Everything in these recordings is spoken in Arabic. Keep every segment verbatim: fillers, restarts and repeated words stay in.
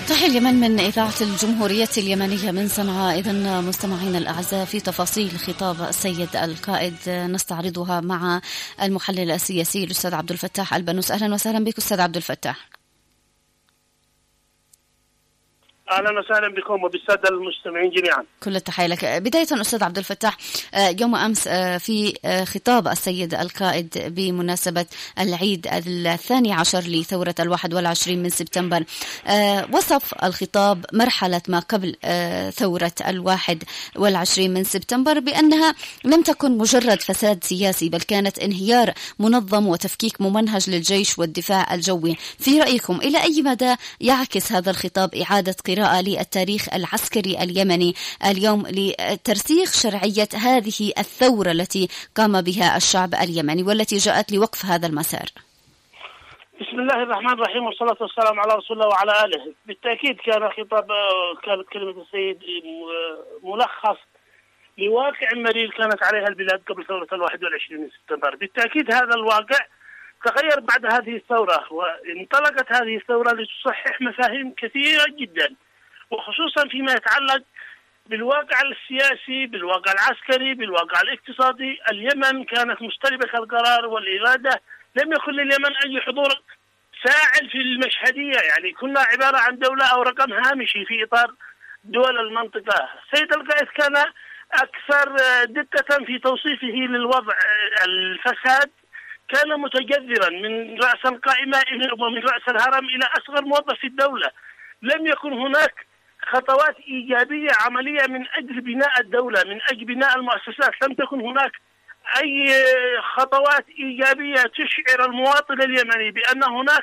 تحية اليمن من إذاعة الجمهورية اليمنية من صنعاء. إذن مستمعينا الأعزاء، في تفاصيل خطاب السيد القائد نستعرضها مع المحلل السياسي الأستاذ عبد الفتاح البنوس. أهلا وسهلا بك أستاذ عبد الفتاح. أهلا وسهلا بكم وبالسادة المستمعين جميعا. كل التحية لك. بداية أستاذ عبد الفتاح، يوم أمس في خطاب السيد القائد بمناسبة العيد الثاني عشر لثورة الواحد والعشرين من سبتمبر، وصف الخطاب مرحلة ما قبل ثورة الواحد والعشرين من سبتمبر بأنها لم تكن مجرد فساد سياسي، بل كانت انهيار منظم وتفكيك ممنهج للجيش والدفاع الجوي. في رأيكم إلى أي مدى يعكس هذا الخطاب إعادة قراءة للتاريخ العسكري اليمني اليوم لترسيخ شرعية هذه الثورة التي قام بها الشعب اليمني والتي جاءت لوقف هذا المسار؟ بسم الله الرحمن الرحيم، والصلاة والسلام على رسول الله وعلى آله. بالتأكيد كان خطاب، كانت كلمة السيد ملخص لواقع مرير كانت عليها البلاد قبل ثورة الواحد والعشرين من سبتمبر. بالتأكيد هذا الواقع تغير بعد هذه الثورة، وانطلقت هذه الثورة لتصحح مفاهيم كثيرة جدا، وخصوصا فيما يتعلق بالواقع السياسي، بالواقع العسكري، بالواقع الاقتصادي. اليمن كانت مستلبة القرار والإرادة، لم يكن لليمن أي حضور فاعل في المشهدية، يعني كنا عبارة عن دولة أو رقم هامشي في إطار دول المنطقة. السيد القائد كان أكثر دقة في توصيفه للوضع. الفساد كان متجذرا من رأس القائمة ومن رأس الهرم إلى أصغر موظف في الدولة. لم يكن هناك خطوات إيجابية عملية من أجل بناء الدولة، من أجل بناء المؤسسات. لم تكن هناك أي خطوات إيجابية تشعر المواطن اليمني بأن هناك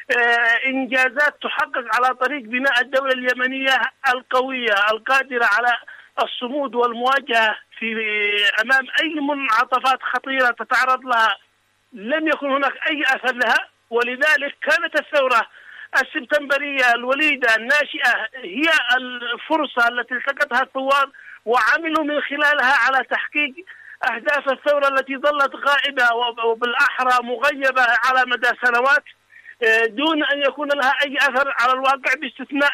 إنجازات تحقق على طريق بناء الدولة اليمنية القوية القادرة على الصمود والمواجهة في أمام أي منعطفات خطيرة تتعرض لها. لم يكن هناك أي أثر لها، ولذلك كانت الثورة السبتمبرية الوليدة الناشئة هي الفرصة التي التقطها الثوار وعملوا من خلالها على تحقيق أهداف الثورة التي ظلت غائبة وبالأحرى مغيبة على مدى سنوات دون أن يكون لها أي أثر على الواقع، باستثناء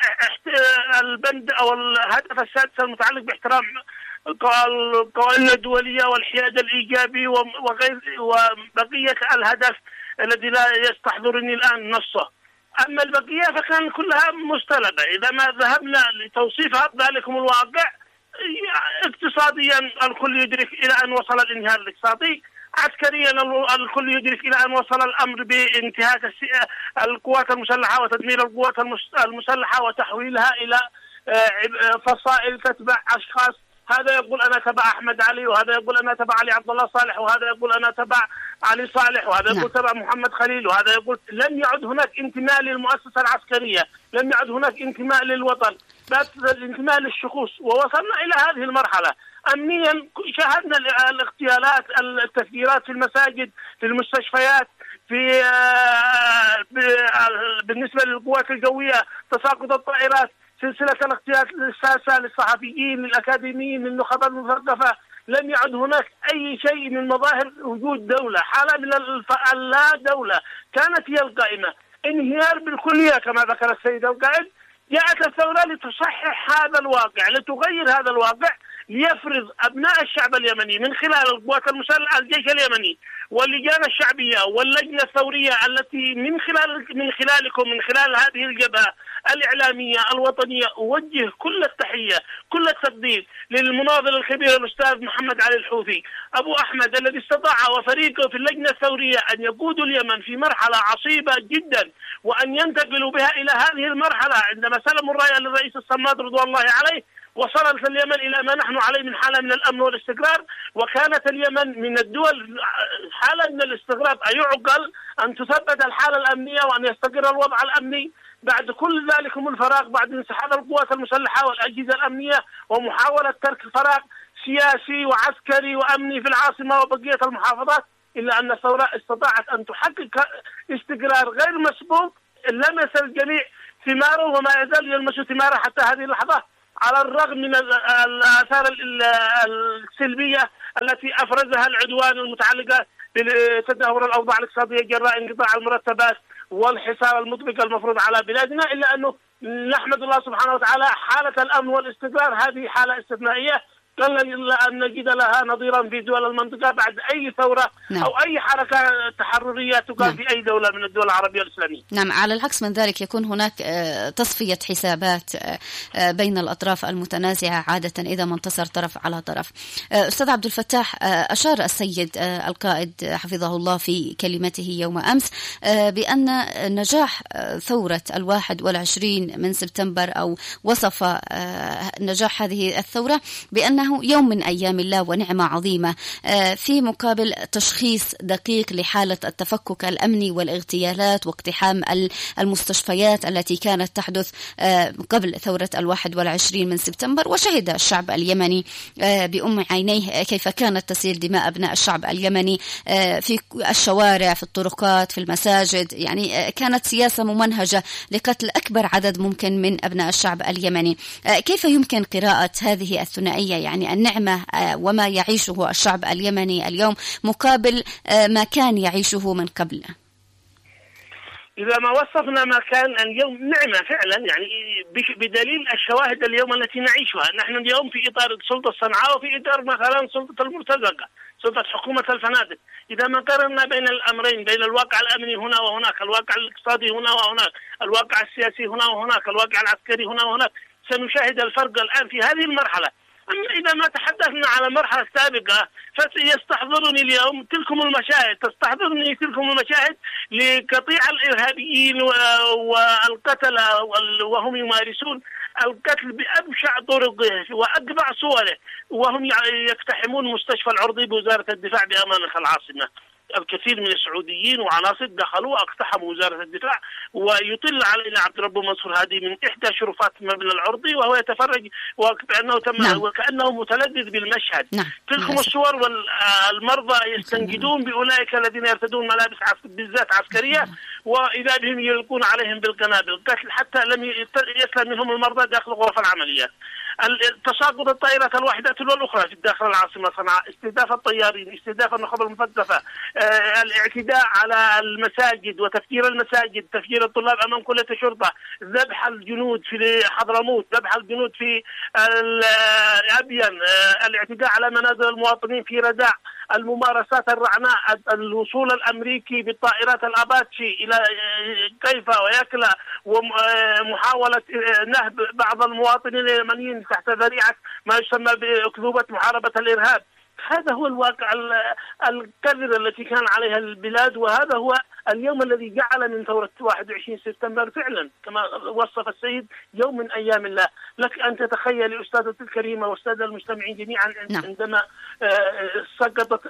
البند أو الهدف السادس المتعلق باحترام القوانين الدولية والحياد الإيجابي وغير وبقية الهدف الذي لا يستحضرني الآن نصه. أما البقية فكان كلها مستلبة. إذا ما ذهبنا لتوصيفها ذلكم الواقع، اقتصاديا الكل يدرك إلى أن وصل الانهيار الاقتصادي، عسكريا الكل يدرك إلى أن وصل الأمر بانتهاك القوات المسلحة وتدمير القوات المسلحة وتحويلها إلى فصائل تتبع أشخاص. هذا يقول أنا تبع أحمد علي، وهذا يقول أنا تبع علي عبد الله صالح، وهذا يقول أنا تبع علي صالح، وهذا يقول تبع محمد خليل، وهذا يقول. لم يعد هناك انتماء للمؤسسة العسكرية، لم يعد هناك انتماء للوطن، بل الانتماء للشخوص. ووصلنا إلى هذه المرحلة. أمنيا شاهدنا الاغتيالات، التفجيرات في المساجد، في المستشفيات، في بالنسبة للقوات الجوية تساقط الطائرات، سلسلة الاغتيالات الساسة للصحفيين، للأكاديميين، للنخبة المثقفة. لم يعد هناك أي شيء من مظاهر وجود دولة. حالة من اللا دولة كانت هي القائمة. انهيار بالكلية كما ذكر السيد القائد. جاءت الثورة لتصحح هذا الواقع، لتغير هذا الواقع، ليفرض أبناء الشعب اليمني من خلال القوات المسلحة، الجيش اليمني واللجان الشعبية واللجنة الثورية التي من خلال من خلالكم من خلال هذه الجبهة الإعلامية الوطنية، أوجه كل التحية كل التقدير للمناضل الكبير الأستاذ محمد علي الحوثي أبو أحمد، الذي استطاع وفريقه في اللجنة الثورية أن يقودوا اليمن في مرحلة عصيبة جدا، وأن ينتقلوا بها إلى هذه المرحلة عندما سلموا الراية للرئيس الصماد رضوان الله عليه. وصلت اليمن إلى ما نحن عليه من حالة من الأمن والاستقرار، وكانت اليمن من الدول حالة من الاستقرار. أيعقل أن تثبت الحالة الأمنية وأن يستقر الوضع الأمني بعد كل ذلكم الفراغ، بعد انسحاب القوات المسلحة والأجهزة الأمنية ومحاولة ترك فراغ سياسي وعسكري وأمني في العاصمة وبقية المحافظات، إلا أن الثورة استطاعت أن تحقق استقرار غير مسبوق لمس الجميع ثماره وما يزال يلمس ثماره حتى هذه اللحظة، على الرغم من الآثار السلبية التي أفرزها العدوان المتعلقة بتدهور الأوضاع الاقتصادية جراء انقطاع المرتبات والحصار المطبق المفروض على بلادنا، إلا أنه نحمد الله سبحانه وتعالى. حالة الأمن والاستقرار هذه حالة استثنائية قل أن نجد لها نظيرا في دول المنطقة بعد أي ثورة نعم. أو أي حركة تحررية تقام نعم. في أي دولة من الدول العربية والإسلامية. نعم، على العكس من ذلك يكون هناك تصفية حسابات بين الأطراف المتنازعة عادة إذا ما انتصر طرف على طرف. أستاذ عبد الفتاح، أشار السيد القائد حفظه الله في كلمته يوم أمس بأن نجاح ثورة الواحد والعشرين من سبتمبر أو وصف نجاح هذه الثورة بأنه يوم من أيام الله ونعمة عظيمة في مقابل تشخيص دقيق لحالة التفكك الأمني والاغتيالات واقتحام المستشفيات التي كانت تحدث قبل ثورة الواحد والعشرين من سبتمبر. وشهد الشعب اليمني بأم عينيه كيف كانت تسيل دماء أبناء الشعب اليمني في الشوارع، في الطرقات، في المساجد. يعني كانت سياسة ممنهجة لقتل أكبر عدد ممكن من أبناء الشعب اليمني. كيف يمكن قراءة هذه الثنائية، يعني النعمة وما يعيشه الشعب اليمني اليوم مقابل ما كان يعيشه من قبل؟ إذا ما وصفنا ما كان اليوم نعمة فعلا، يعني بدليل الشواهد اليوم التي نعيشها. نحن اليوم في إطار السلطة الصنعاء وفي إطار مثلا سلطة المرتزقة، سلطة حكومة الفنادق. إذا ما قارنا بين الأمرين، بين الواقع الأمني هنا وهناك، الواقع الاقتصادي هنا وهناك، الواقع السياسي هنا وهناك، الواقع العسكري هنا وهناك، سنشاهد الفرق الآن في هذه المرحلة. أما إذا ما تحدثنا على المرحلة السابقة فيستحضرني اليوم تلكم المشاهد، تستحضرني تلكم المشاهد لقطيع الإرهابيين والقتلة وهم يمارسون القتل بأبشع طرقه وأقبح صوره، وهم يقتحمون مستشفى العرضي بوزارة الدفاع بأمانة العاصمة. الكثير من السعوديين وعناصر دخلوا واقتحموا وزارة الدفاع، ويطل علينا عبد رب منصور هادي من إحدى شرفات مبنى العرضي وهو يتفرج وكأنه تم نعم. وكأنه متلذذ بالمشهد. نعم. تلكم نعم. الصور والمرضى يستنجدون بأولئك الذين يرتدون ملابس بالذات عسكرية، وإذا بهم يلقون عليهم بالقنابل قتل حتى لم يسلم منهم المرضى داخل غرف العمليات. تساقط الطائرات الواحدة تلو الأخرى في داخل العاصمة صنعاء، استهداف الطيارين، استهداف النخب المفدفة، آه، الاعتداء على المساجد وتفجير المساجد، تفجير الطلاب أمام كلية الشرطة، ذبح الجنود في حضرموت، ذبح الجنود في الأبين، آه، الاعتداء على منازل المواطنين في رداع، الممارسات الرعناء، الوصول الأمريكي بالطائرات الأباتشي إلى كيفا ويكلا، ومحاولة نهب بعض المواطنين اليمنيين تحت ذريعة ما يسمى بأكذوبة محاربة الإرهاب. هذا هو الواقع الكبير التي كان عليها البلاد، وهذا هو اليوم الذي جعل من ثورة واحد وعشرين سبتمبر فعلا كما وصف السيد يوم من أيام الله. لك أن تتخيل أستاذتي الكريمة وأستاذ المستمعين جميعا عندما سقطت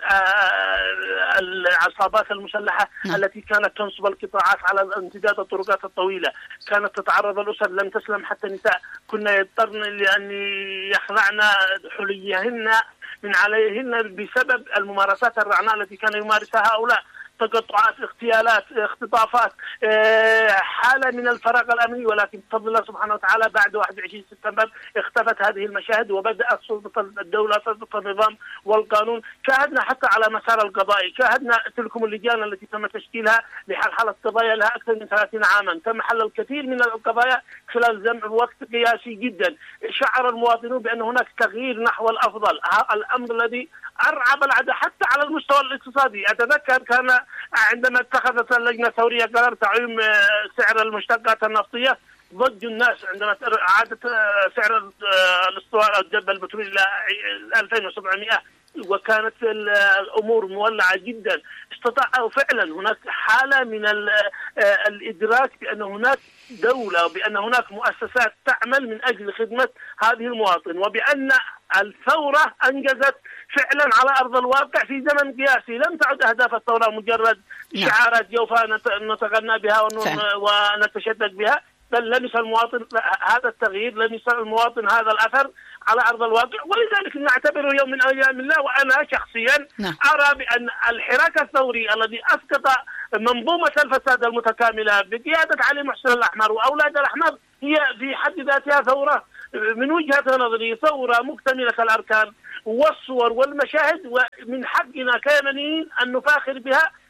العصابات المسلحة التي كانت تنصب القطاعات على امتداد الطرقات الطويلة، كانت تتعرض الأسر لم تسلم حتى النساء، كنا يضطرن لأن يخلعن حليهن من عليهن بسبب الممارسات الرعناء التي كان يمارسها هؤلاء، تقطعات، اغتيالات، اختطافات، حالة من الفراغ الأمني. ولكن بفضل الله سبحانه وتعالى بعد واحد وعشرين سبتمبر اختفت هذه المشاهد وبدأت سلطة الدولة، سلطة النظام والقانون. شاهدنا حتى على مسار القضائي، شاهدنا تلكم اللجان التي تم تشكيلها لحل القضايا لها أكثر من ثلاثين عاما، تم حل الكثير من القضايا خلال وقت قياسي جدا. شعر المواطنون بأن هناك تغيير نحو الأفضل، الأمر الذي أرعب العدد حتى على المستوى الاقتصادي. أتذكر كان عندما اتخذت اللجنة الثورية قرار تعويم سعر المشتقات النفطية، ضج الناس عندما عادت سعر الاسطوانة أو الجبل البترول إلى ألفين وسبعمائة، وكانت الأمور مولعة جدا. استطاعوا فعلا، هناك حالة من الإدراك بأن هناك دولة وبأن هناك مؤسسات تعمل من أجل خدمة هذه المواطن، وبأن الثورة أنجزت فعلا على أرض الواقع في زمن قياسي. لم تعد أهداف الثورة مجرد شعارات جوفاء نتغنى بها ونتشدد بها، بل لمس المواطن هذا التغيير، لمس المواطن هذا الأثر على أرض الواقع. ولذلك نعتبره يوم من أيام الله. وأنا شخصيا نعم. أرى بأن الحراك الثوري الذي أسقط منظومة الفساد المتكاملة بقيادة علي محسن الأحمر وأولاد الأحمر هي في حد ذاتها ثورة من وجهة نظري، ثورة مكتملة الأركان والصور والمشاهد، ومن حقنا كيمنيين أن نفاخر بها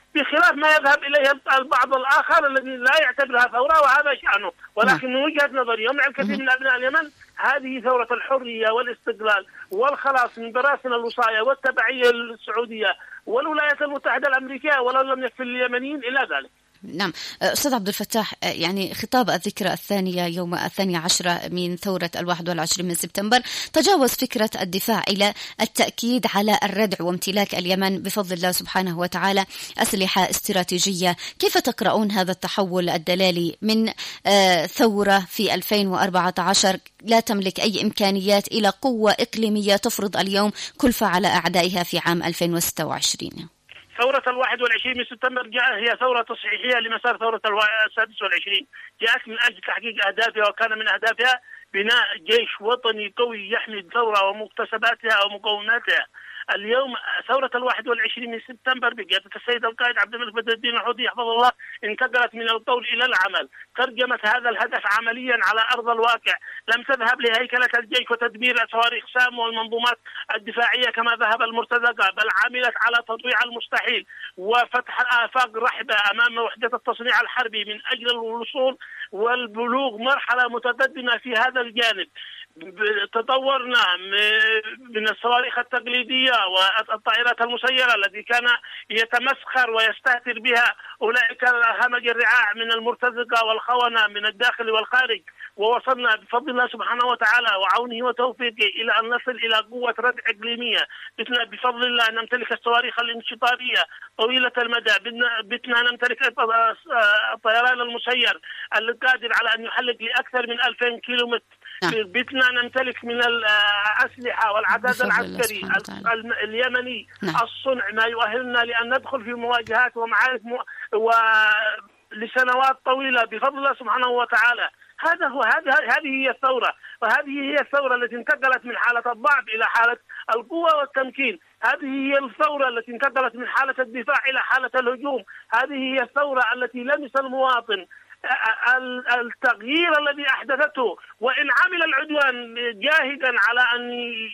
بخلاف ما يذهب إليه البعض الآخر الذي لا يعتبرها ثورة وهذا شأنه. ولكن من وجهة نظري يوم الكثير من أبناء اليمن هذه ثورة الحرية والاستقلال والخلاص من براسن الوصاية والتبعية السعودية والولايات المتحدة الأمريكية، ولو لم يكفي اليمنيين إلى ذلك. نعم أستاذ عبد الفتاح، يعني خطاب الذكرى الثانية يوم الثاني عشر من ثورة الواحد والعشرين من سبتمبر تجاوز فكرة الدفاع إلى التأكيد على الردع وامتلاك اليمن بفضل الله سبحانه وتعالى أسلحة استراتيجية. كيف تقرؤون هذا التحول الدلالي من ثورة في ألفين وأربعة عشر لا تملك أي إمكانيات إلى قوة إقليمية تفرض اليوم كلفة على أعدائها في عام ألفين وستة وعشرين؟ ثورة الواحد والعشرين من سبتمبر جاء هي ثورة تصحيحية لمسار ثورة السادس والعشرين، جاءت من أجل تحقيق أهدافها، وكان من أهدافها بناء جيش وطني قوي يحمي الثورة ومكتسباتها ومكوناتها. اليوم ثورة الواحد والعشرين من سبتمبر بقيادة السيد القائد عبد الملك بدر الدين الحوثي حفظه الله انتقلت من القول إلى العمل، ترجمت هذا الهدف عمليا على أرض الواقع، لم تذهب لهيكلة الجيش وتدمير صواريخ سام والمنظومات الدفاعية كما ذهب المرتزقة، بل عملت على تطويع المستحيل وفتح آفاق رحبة أمام وحدة التصنيع الحربي من أجل الوصول والبلوغ مرحلة متقدمة في هذا الجانب. تطورنا من الصواريخ التقليدية والطائرات المسيرة التي كان يتمسخر ويستهتر بها أولئك همج الرعاع من المرتزقة والخونة من الداخل والخارج، ووصلنا بفضل الله سبحانه وتعالى وعونه وتوفيقه إلى أن نصل إلى قوة ردع إقليمية. بتنا بفضل الله أن نمتلك الصواريخ الانشطارية طويلة المدى، بتنا نمتلك الطيران المسير القادر على أن يحلق لأكثر من ألفين كيلومتر، بتنا نمتلك من الأسلحة والعداد العسكري اليمني نعم. الصنع ما يؤهلنا لأن ندخل في مواجهات ومعارك م... ولسنوات طويلة بفضل الله سبحانه وتعالى. هذا هو هذه هذه هي الثورة، وهذه هي الثورة التي انتقلت من حالة الضعف إلى حالة القوة والتمكين. هذه هي الثورة التي انتقلت من حالة الدفاع إلى حالة الهجوم. هذه هي الثورة التي لمس المواطن التغيير الذي أحدثته، وإن عمل العدوان جاهدا على أن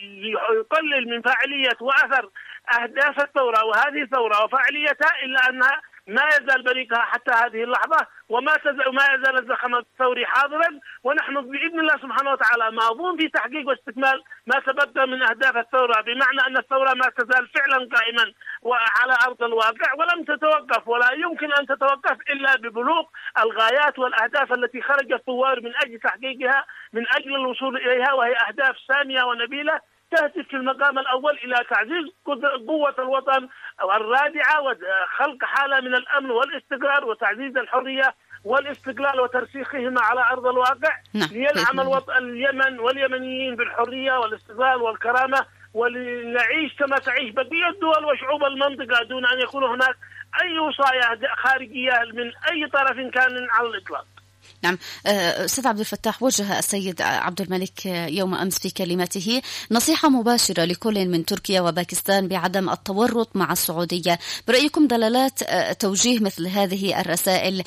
يقلل من فاعلية وأثر أهداف الثورة وهذه الثورة وفاعليتها، إلا أنها ما يزال بريقها حتى هذه اللحظة، وما تزال ما يزال الزخم الثوري حاضرا. ونحن بإذن الله سبحانه وتعالى ماضون في تحقيق واستكمال ما تبقى من أهداف الثورة، بمعنى أن الثورة ما تزال فعلا قائما وعلى أرض الواقع ولم تتوقف، ولا يمكن أن تتوقف إلا ببلوغ الغايات والأهداف التي خرج الثوار من أجل تحقيقها، من أجل الوصول إليها، وهي أهداف سامية ونبيلة تهدف في المقام الأول إلى تعزيز قوة الوطن الرادعة وخلق حالة من الأمن والاستقرار وتعزيز الحرية والاستقلال وترسيخهما على أرض الواقع، نعم. لينعم الوطن اليمن واليمنيين بالحرية والاستقلال والكرامة، ولنعيش كما تعيش بقية الدول وشعوب المنطقة دون أن يكون هناك أي وصايا خارجية من أي طرف كان على الإطلاق. نعم أستاذ عبد الفتاح، وجه السيد عبد الملك يوم أمس في كلمته نصيحة مباشرة لكل من تركيا وباكستان بعدم التورط مع السعودية. برأيكم دلالات توجيه مثل هذه الرسائل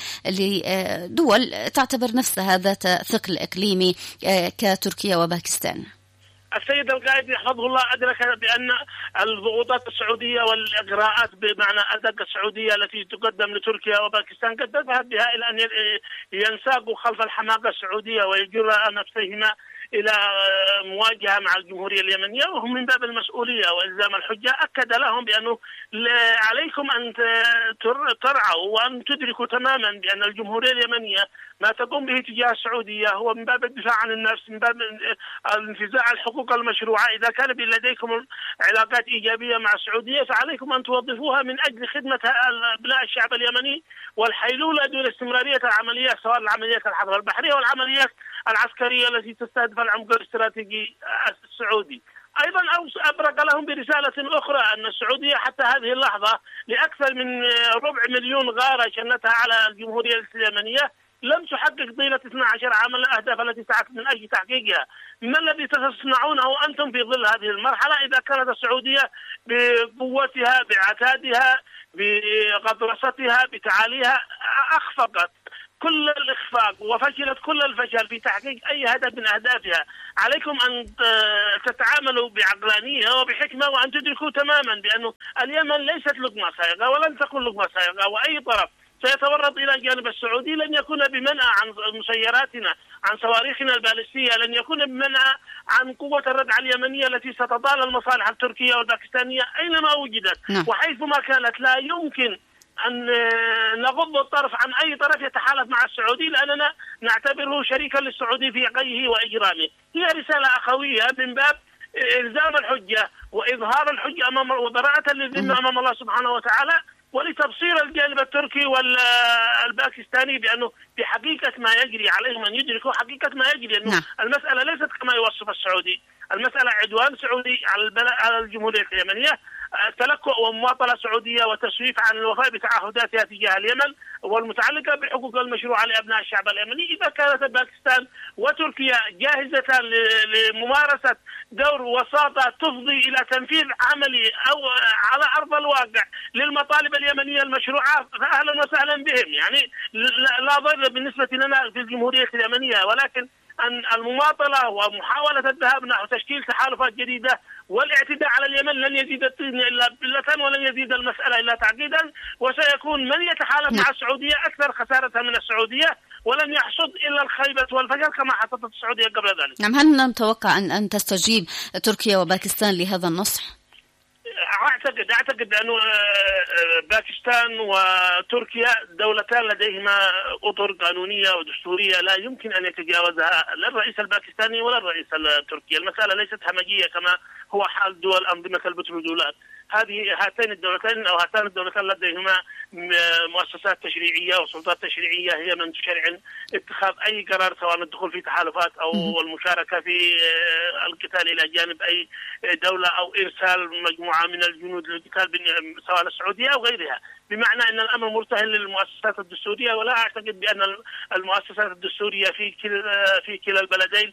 لدول تعتبر نفسها ذات ثقل إقليمي كتركيا وباكستان؟ السيد القائد يحفظه الله أدرك بأن الضغوطات السعودية والإغراءات بمعنى أدق السعودية التي تقدم لتركيا وباكستان قد تذهب بها إلى أن ينساقوا خلف الحماقة السعودية ويجر نفسهما إلى مواجهة مع الجمهورية اليمنية، وهم من باب المسؤولية وإلزام الحجة. أكد لهم بأنه عليكم أن ترعوا وأن تدركوا تماما بأن الجمهورية اليمنية ما تقوم به تجاه السعودية هو من باب الدفاع عن النفس، من باب انتزاع الحقوق المشروعة. إذا كان لديكم علاقات إيجابية مع السعودية فعليكم أن توظفوها من أجل خدمة أبناء الشعب اليمني والحيلولة دون استمرارية العمليات، سواء العمليات الحرب البحرية والعمليات العسكرية التي تستهدف العمق الاستراتيجي السعودي. أيضا أبرق لهم برسالة أخرى أن السعودية حتى هذه اللحظة لأكثر من ربع مليون غارة شنتها على الجمهورية اليمنية لم تحقق طيلة اثنا عشر عاما الأهداف التي سعت من أجل تحقيقها. ما الذي تصنعونه أنتم في ظل هذه المرحلة إذا كانت السعودية بقوتها بعتادها بغطرستها بتعاليها أخفقت كل الإخفاق وفشلت كل الفشل في تحقيق أي هدف من أهدافها. عليكم أن تتعاملوا بعقلانية وبحكمة، وأن تدركوا تماما بأن اليمن ليست لقمة سائغة ولن تكون لقمة سائغة، وأي طرف سيتورط إلى الجانب السعودي لن يكون بمنع عن مسيراتنا، عن صواريخنا البالستية، لن يكون بمنع عن قوة الردع اليمنية التي ستطال المصالح التركية والباكستانية أينما وجدت. نعم. وحيثما كانت لا يمكن أن نغض الطرف عن أي طرف يتحالف مع السعودي، لأننا نعتبره شريكا للسعودي في غيه وإجرامه. هي رسالة أخوية من باب إلزام الحجة وإظهار الحجة أمام وبراءة للذمة أمام الله سبحانه وتعالى، ولتبصير الجانب التركي والباكستاني بأنه بحقيقة ما يجري عليهم أن يدركوا حقيقة ما يجري، أنه نعم. المسألة ليست كما يوصف السعودي، المسألة عدوان سعودي على على الجمهورية اليمنية، تلكؤ ومماطلة سعودية وتسويف عن الوفاء بتعهداتها تجاه اليمن والمتعلقة بالحقوق المشروعة لأبناء الشعب اليمني. إذا كانت باكستان وتركيا جاهزة لممارسة دور وساطة تفضي إلى تنفيذ عملي أو على أرض الواقع للمطالب اليمنية المشروعة، فأهلا وسهلا بهم. يعني لا ضير بالنسبة لنا في الجمهورية اليمنية، ولكن أن المماطلة ومحاولة الذهاب نحو تشكيل تحالفات جديدة والاعتداء على اليمن لن يزيد الطين إلا بلة ولن يزيد المسألة إلا تعقيدا، وسيكون من يتحالف مع السعودية أكثر خسارة من السعودية، ولن يحصد إلا الخيبة والفشل كما حصلت السعودية قبل ذلك. نعم. هل نتوقع أن أن تستجيب تركيا وباكستان لهذا النصح؟ أعتقد أعتقد أن باكستان وتركيا دولتان لديهما أطر قانونية ودستورية لا يمكن أن يتجاوزها لا الرئيس الباكستاني ولا الرئيس التركي. المسألة ليست همجية كما هو حال دول أنظمة البترولات. هذه هاتين الدولتين أو هاتان الدولتان لديهما مؤسسات تشريعية وسلطات تشريعية هي من تشرع اتخاذ أي قرار، سواء الدخول في تحالفات أو المشاركة في القتال إلى جانب أي دولة أو إرسال مجموعة من الجنود للقتال سواء السعودية أو غيرها. بمعنى أن الأمر مرتهن للمؤسسات الدستورية، ولا أعتقد بأن المؤسسات الدستورية في كلا في كلا البلدين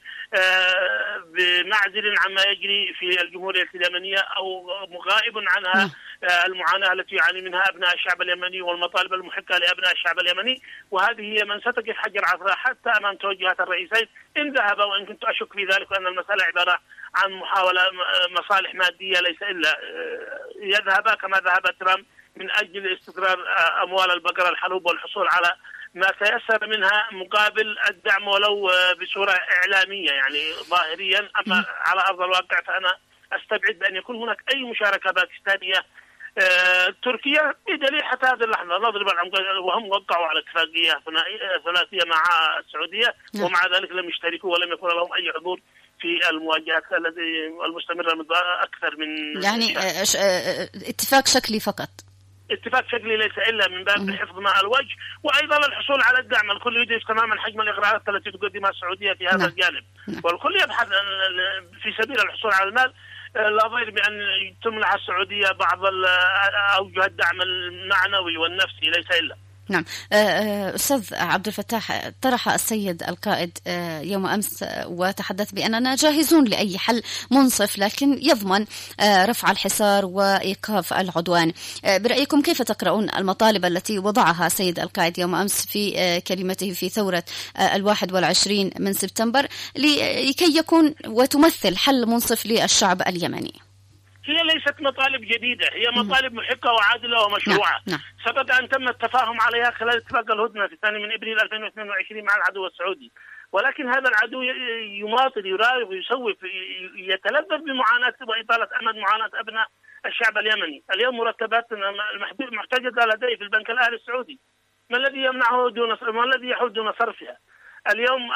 بمعزل عما يجري في الجمهورية اليمنية أو مغائب عنها المعاناة التي يعاني منها أبناء الشعب اليمني والمطالب المحقة لأبناء الشعب اليمني. وهذه هي من ستقف حجر عثرة حتى أمام توجهات الرئيسين إن ذهب، وإن كنت أشك في ذلك، وأن المسألة عبارة عن محاولة مصالح مادية ليس إلا يذهب كما ذهب ترامب من أجل استقرار أموال البقرة الحلوب والحصول على ما تيسر منها مقابل الدعم ولو بصورة إعلامية يعني ظاهريا. أما على أرض الواقع فأنا أستبعد بأن يكون هناك أي مشاركة باكستانية. آه، تركيا بدليل حتى هذه اللحظة نضرب العنقود وهم وقعوا على اتفاقية ثلاثية مع السعودية، ومع ذلك لم يشتركوا ولم يكن لهم أي حضور في المواجهات التي المستمرة من أكثر من يعني اتفاق شكلي فقط. اتفاق شكلي ليس إلا من باب حفظ ماء الوجه، وأيضا الحصول على الدعم. الكل يدرك تماما حجم الإغراءات التي تقدمها السعودية في هذا الجانب، والكل يبحث في سبيل الحصول على المال. لا ضير بأن تمنح السعودية بعض أوجه الدعم المعنوي والنفسي ليس إلا. نعم. أستاذ عبد الفتاح، طرح السيد القائد يوم أمس وتحدث بأننا جاهزون لأي حل منصف لكن يضمن رفع الحصار وإيقاف العدوان. برأيكم كيف تقرؤون المطالب التي وضعها السيد القائد يوم أمس في كلمته في ثورة الواحد والعشرين من سبتمبر لكي يكون وتمثل حل منصف للشعب اليمني؟ هي ليست مطالب جديدة، هي مطالب محقة وعادلة ومشروعة. نعم. سبق أن تم التفاهم عليها خلال اتفاق الهدنة في الثاني من إبريل ألفين واثنين وعشرين مع العدو السعودي، ولكن هذا العدو يماطل يراوغ ويسوف يتلذذ بمعاناة وإطالة أمد معاناة أبناء الشعب اليمني. اليوم مرتبات محتجزة لديه في البنك الأهلي السعودي، ما الذي يمنعه دون ما الذي يحول دون صرفها؟ اليوم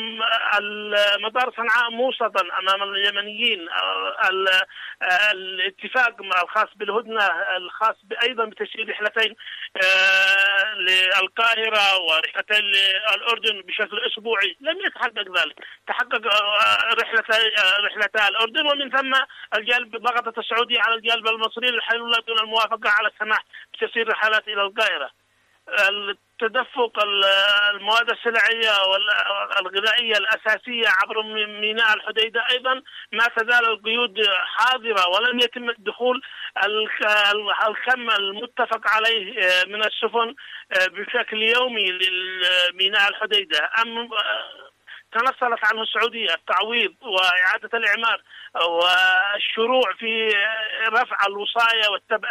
المطار صنعاء موصدا أمام اليمنيين. الاتفاق الخاص بالهدنة الخاص أيضا بتسيير رحلتين للقاهرة ورحلتين للأردن بشكل أسبوعي لم يتحقق ذلك. تحقق رحلتا الأردن، ومن ثم الجانب ضغطت السعودية على الجانب المصري للحلول دون الموافقة على السماح بتسيير رحلات إلى القاهرة. تدفق المواد السلعية والغذائية الأساسية عبر ميناء الحديدة. أيضا ما تزال القيود حاضرة ولم يتم دخول الكم المتفق عليه من السفن بشكل يومي لميناء الحديدة. أم تنصلت عنه السعودية التعويض وإعادة الإعمار والشروع في رفع الوصاية والتبع